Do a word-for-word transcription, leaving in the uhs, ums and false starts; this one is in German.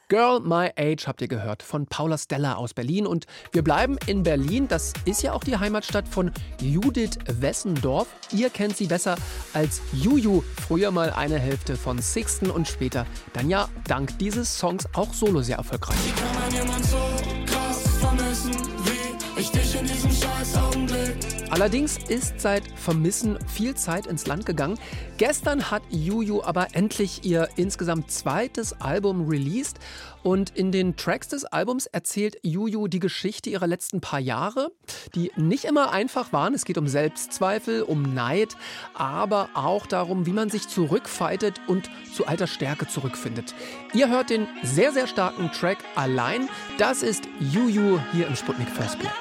Girl My Age habt ihr gehört von Paula Stella aus Berlin. Und wir bleiben in Berlin. Das ist ja auch die Heimatstadt von Judith Wessendorf. Ihr kennt sie besser als Juju, früher mal eine Hälfte von Sixten und später dann ja dank dieses Songs auch solo sehr erfolgreich. Wie kann man jemand so krass vermissen wie ich dich in diesem scheiß Augenblick? Allerdings ist seit Vermissen viel Zeit ins Land gegangen. Gestern hat Juju aber endlich ihr insgesamt zweites Album released. Und in den Tracks des Albums erzählt Juju die Geschichte ihrer letzten paar Jahre, die nicht immer einfach waren. Es geht um Selbstzweifel, um Neid, aber auch darum, wie man sich zurückfightet und zu alter Stärke zurückfindet. Ihr hört den sehr, sehr starken Track Allein. Das ist Juju hier im Sputnik First Play.